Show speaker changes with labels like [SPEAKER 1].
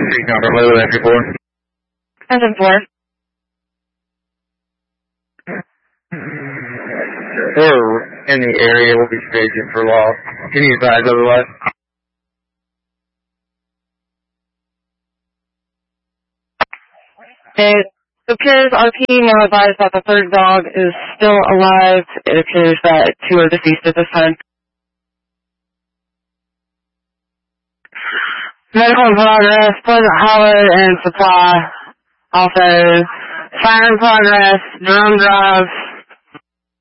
[SPEAKER 1] Street number, level entry 4.
[SPEAKER 2] Engine 4.
[SPEAKER 1] We're in the area, we'll be staging for loss. Can you advise otherwise?
[SPEAKER 2] It appears RP now advised that the third dog is still alive. It appears that 2 are deceased at this time. Medical in progress, Pleasant Hollow and Supply. Also, fire in progress, drone drive,